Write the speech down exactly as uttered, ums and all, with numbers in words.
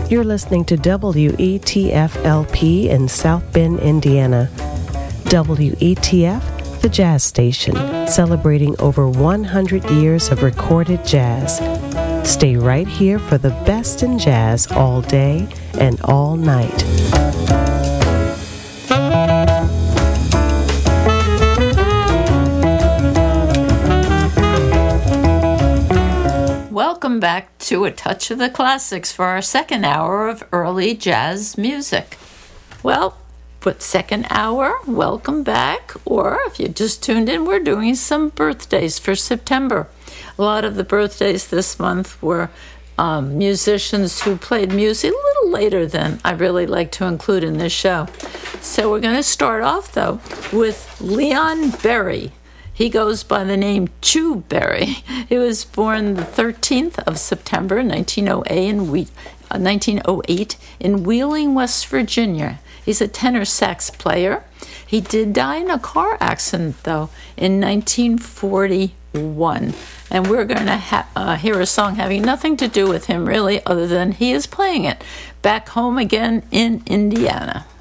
You're listening to W E T F L P in South Bend, Indiana. W E T F, the jazz station, celebrating over one hundred years of recorded jazz. Stay right here for the best in jazz all day and all night. Welcome back to A Touch of the Classics for our second hour of early jazz music. Well, for the second hour, welcome back. Or if you just tuned in, we're doing some birthdays for September. A lot of the birthdays this month were um, musicians who played music a little later than I really like to include in this show. So we're going to start off, though, with Leon Berry. He goes by the name Chu Berry. He was born the thirteenth of September, nineteen oh eight, in Wheeling, West Virginia. He's a tenor sax player. He did die in a car accident, though, in nineteen forty-one. And we're going to ha- uh, hear a song having nothing to do with him, really, other than he is playing it back home again in Indiana.